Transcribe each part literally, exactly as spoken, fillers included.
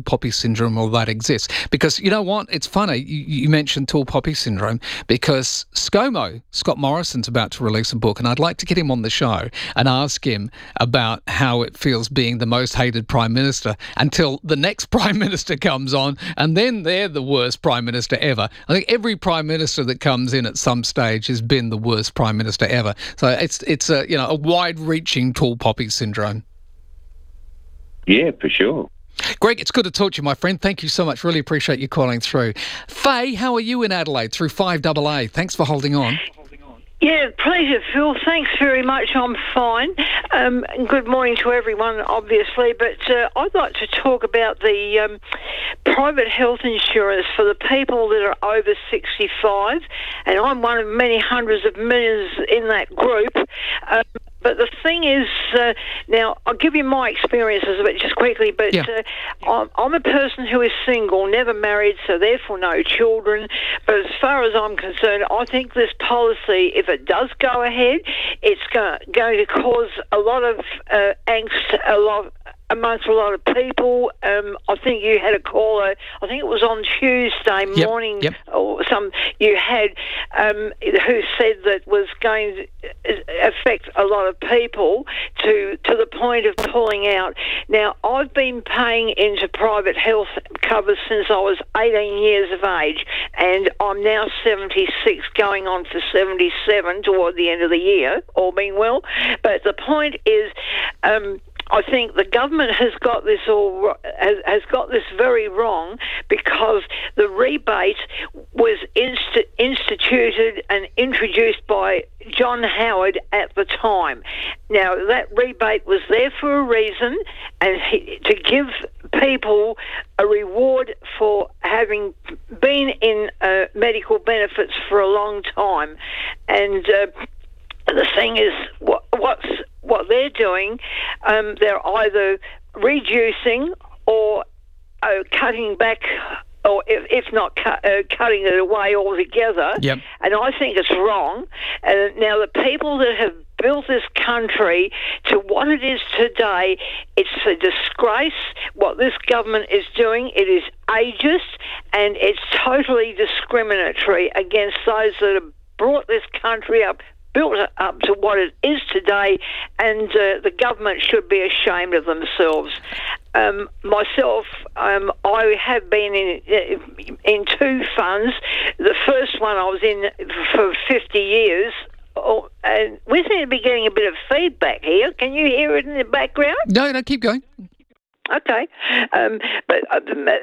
poppy syndrome or that exists. Because you know what? It's funny you, you mentioned tall poppy syndrome because ScoMo, Scott Morrison's about to release a book, and I'd like to get him on the show and ask him about how it feels being the most hated Prime Minister until the next Prime Minister comes on, and then they're the worst Prime Minister ever. I think every Prime Minister that comes in at some stage has been the worst Prime Minister ever. So it's it's a you know a wide-reaching tall poppy syndrome. Yeah, for sure. Greg, it's good to talk to you, my friend. Thank you so much. Really appreciate you calling through. Faye, how are you in Adelaide through five A A? Thanks for holding on. Yeah, pleasure, Phil. Thanks very much. I'm fine. Um, good morning to everyone, obviously. But uh, I'd like to talk about the um, private health insurance for the people that are over sixty-five. And I'm one of many hundreds of millions in that group. Um, But the thing is, uh, now, I'll give you my experiences of it just quickly, but yeah. uh, I'm, I'm a person who is single, never married, so therefore no children. But as far as I'm concerned, I think this policy, if it does go ahead, it's go, going to cause a lot of uh, angst, a lot amongst a lot of people. Um, I think you had a caller, I think it was on Tuesday Yep, morning, yep. or some you had, um, who said that was going to affect a lot of people to to the point of pulling out. Now, I've been paying into private health cover since I was eighteen years of age, and I'm now seventy-six, going on for seventy-seven toward the end of the year, all being well. But the point is, um, I think the government has got this all has, has got this very wrong, because the rebate was inst- instituted and introduced by John Howard at the time. Now, that rebate was there for a reason, and he, to give people a reward for having been in uh, medical benefits for a long time. And uh, the thing is, what, what's what they're doing, um, they're either reducing or uh, cutting back, or if, if not cut, uh, cutting it away altogether. Yep. And I think it's wrong. Uh, now, the people that have built this country to what it is today, it's a disgrace what this government is doing. It is ageist, and it's totally discriminatory against those that have brought this country up, built it up to what it is today, and uh, the government should be ashamed of themselves. Um, myself, um, I have been in in two funds. The first one I was in for fifty years. Oh, and we seem to be getting a bit of feedback here. Can you hear it in the background? No, no, keep going. Okay, um, but uh,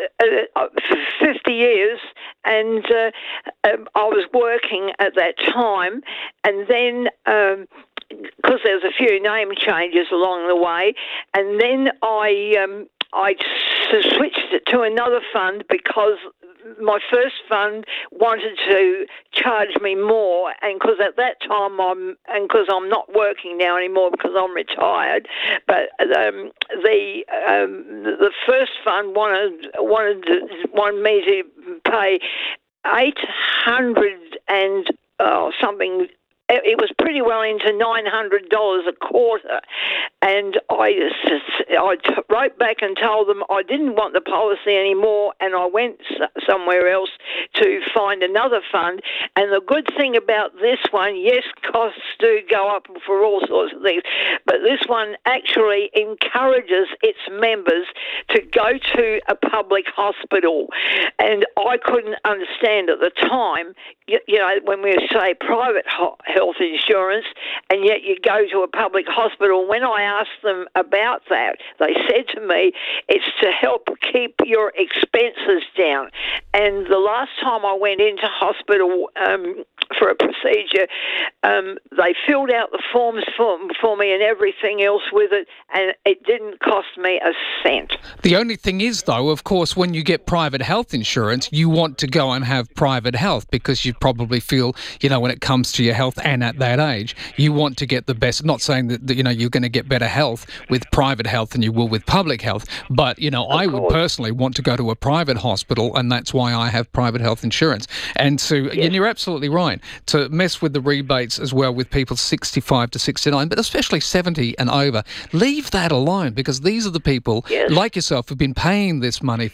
uh, fifty years, and uh, um, I was working at that time, and then um, because there was a few name changes along the way, and then I um, I switched it to another fund because my first fund wanted to charge me more, and because at that time I'm, and because I'm not working now anymore because I'm retired, but um, the um, the first fund wanted wanted wanted me to pay eight hundred and oh, something. It was pretty well into nine hundred dollars a quarter, and I, I wrote back and told them I didn't want the policy anymore, and I went somewhere else to find another fund. And the good thing about this one, yes, costs do go up for all sorts of things, but this one actually encourages its members to go to a public hospital. And I couldn't understand at the time, you, you know, when we say private ho- health insurance, and yet you go to a public hospital. When I asked them about that, they said to me, it's to help keep your expenses down. And the last time I went into hospital um, for a procedure, um, they filled out the forms for, for me and everything else with it, and it didn't cost me a cent. The only thing is, though, of course, when you get private health insurance, you want to go and have private health because you probably feel, you know, when it comes to your health and at that age, you want to get the best. Not saying that, that you know, you're going to get better health with private health than you will with public health, but, you know, Of I course. would personally want to go to a private hospital, and that's why I have private health insurance. And to, Yes. and you're absolutely right, to mess with the rebates as well with people sixty-five to sixty-nine, but especially seventy and over, leave that alone, because these are the people, Yes. like yourself, who've been paying this money